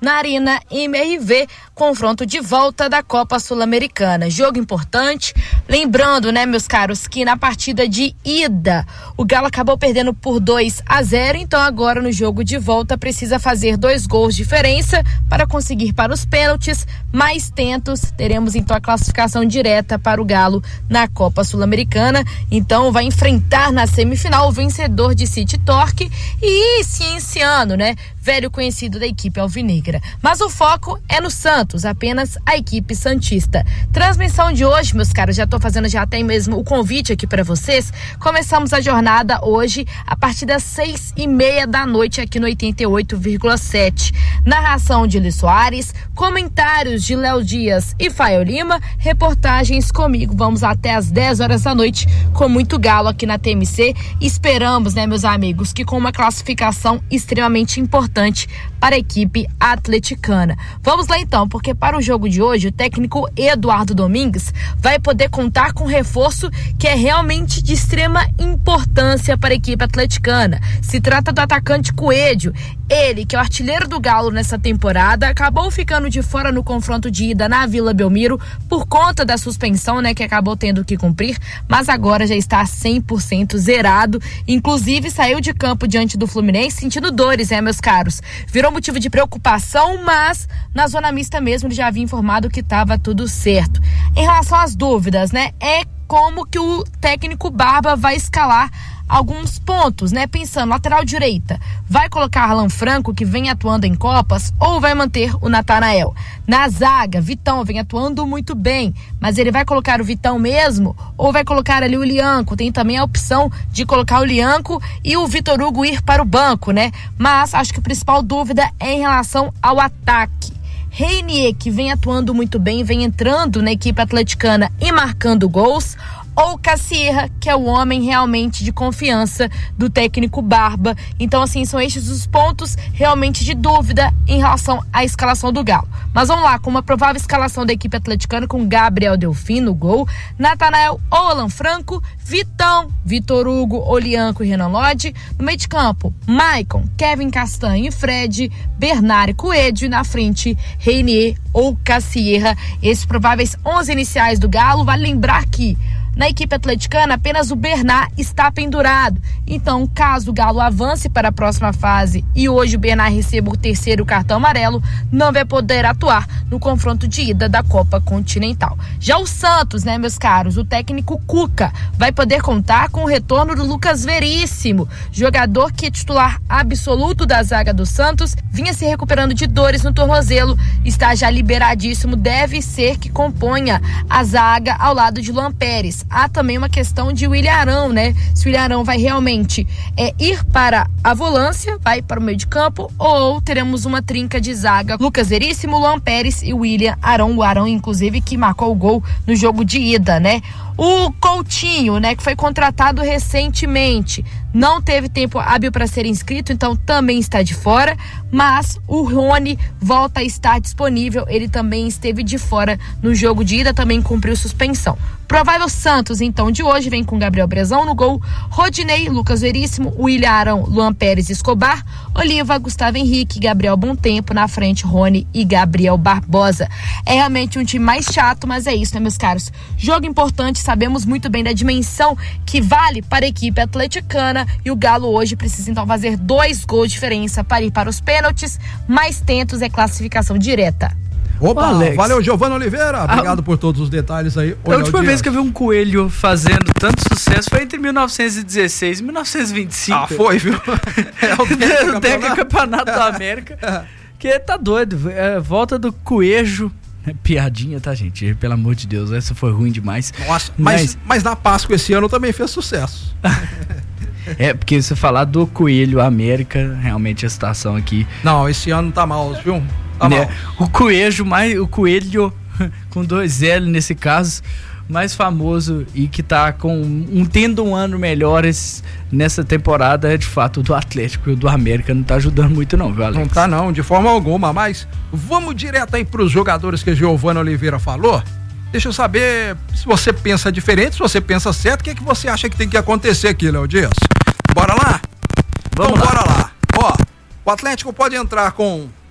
na Arena MRV, confronto de volta da Copa Sul-Americana. Jogo importante, lembrando, né, meus caros, que na partida de ida o Galo acabou perdendo por 2-0, então agora no jogo de volta precisa fazer 2 gols de diferença para conseguir para os pênaltis, mais tentos, teremos então a classificação direta para o Galo na Copa Sul-Americana. Então vai enfrentar na semifinal o vencedor de City Torque e Cienciano, né, velho conhecido da equipe alvinegra. Mas o foco é no Santos, apenas a equipe santista. Transmissão de hoje, meus caros, já estou fazendo já até mesmo o convite aqui para vocês. Começamos a jornada hoje a partir das 6:30 da noite aqui no 88,7. Narração de Luiz Soares, comentários de Léo Dias e Fael Lima, reportagens comigo. Vamos até às 10 horas da noite com muito Galo aqui na TMC. Esperamos, né, meus amigos, que com uma classificação extremamente importante para a equipe atleticana. Vamos lá então, porque para o jogo de hoje o técnico Eduardo Domingues vai poder contar com um reforço que é realmente de extrema importância para a equipe atleticana. Se trata do atacante Coelho, ele que é o artilheiro do Galo nessa temporada, acabou ficando de fora no confronto de ida na Vila Belmiro por conta da suspensão, né, que acabou tendo que cumprir, mas agora já está 100% zerado, inclusive saiu de campo diante do Fluminense sentindo dores, meus caros. Virou motivo de preocupação, mas na zona mista mesmo ele já havia informado que estava tudo certo. Em relação às dúvidas, né, é como que o técnico Barba vai escalar alguns pontos, né? Pensando, lateral direita, vai colocar Alan Franco, que vem atuando em Copas, ou vai manter o Natanael? Na zaga, Vitão vem atuando muito bem, mas ele vai colocar o Vitão mesmo, ou vai colocar ali o Lianco? Tem também a opção de colocar o Lianco e o Vitor Hugo ir para o banco, né? Mas acho que a principal dúvida é em relação ao ataque. Reinier, que vem atuando muito bem, vem entrando na equipe atleticana e marcando gols, ou Cassierra, que é o homem realmente de confiança do técnico Barba. Então, assim, são estes os pontos realmente de dúvida em relação à escalação do Galo. Mas vamos lá, com uma provável escalação da equipe atleticana com Gabriel Delfim no gol, Natanael ou Alan Franco, Vitão, Vitor Hugo, Olianco e Renan Lodge. No meio de campo, Maicon, Kevin Castanho e Fred, Bernard Coelho, e na frente, Reinier ou Cassierra. Esses prováveis 11 iniciais do Galo. Vale lembrar que na equipe atleticana, apenas o Bernard está pendurado. Então, caso o Galo avance para a próxima fase e hoje o Bernard receba o 3º cartão amarelo, não vai poder atuar no confronto de ida da Copa Continental. Já o Santos, né, meus caros, o técnico Cuca vai poder contar com o retorno do Lucas Veríssimo, jogador que é titular absoluto da zaga do Santos, vinha se recuperando de dores no tornozelo, está já liberadíssimo, deve ser que componha a zaga ao lado de Luan Pérez. Há também uma questão de William Arão, né? Se o William Arão vai realmente ir para a volância, vai para o meio de campo, ou teremos uma trinca de zaga, Lucas Veríssimo, Luan Pérez e William Arão. O Arão, inclusive, que marcou o gol no jogo de ida, né? O Coutinho, né, que foi contratado recentemente, não teve tempo hábil para ser inscrito, então também está de fora, mas o Rony volta a estar disponível, ele também esteve de fora no jogo de ida, também cumpriu suspensão. Provável Santos, então, de hoje vem com Gabriel Brezão no gol, Rodinei, Lucas Veríssimo, William Arão, Luan Pérez e Escobar, Oliva, Gustavo Henrique, Gabriel Bontempo, na frente Rony e Gabriel Barbosa. É realmente um time mais chato, mas é isso, né, meus caros? Jogo importante, sabemos muito bem da dimensão que vale para a equipe atleticana, e o Galo hoje precisa então fazer 2 gols de diferença para ir para os pênaltis, mais tentos é classificação direta. Opa, Alex. Valeu, Giovana Oliveira, obrigado por todos os detalhes aí. A última vez que eu vi um coelho fazendo tanto sucesso foi entre 1916 e 1925. Ah, foi, viu? O Decacampeonato da América. Que tá doido, volta do coelho. Piadinha, tá, gente? Pelo amor de Deus, essa foi ruim demais. Nossa, mas na Páscoa esse ano também fez sucesso. Porque se falar do Coelho América, realmente a situação aqui... Não, esse ano tá mal, viu? Tá mal. O Coelho, com 2 L nesse caso, mais famoso e que tá tendo um ano melhor nessa temporada é de fato o do Atlético, e o do América não tá ajudando muito não, viu, Alex? Não tá não, de forma alguma, mas vamos direto aí pros jogadores que a Giovana Oliveira falou. Deixa eu saber se você pensa diferente, se você pensa certo, o que é que você acha que tem que acontecer aqui, Léo Dias? Bora lá? Vamos então, bora lá. Ó, o Atlético pode entrar com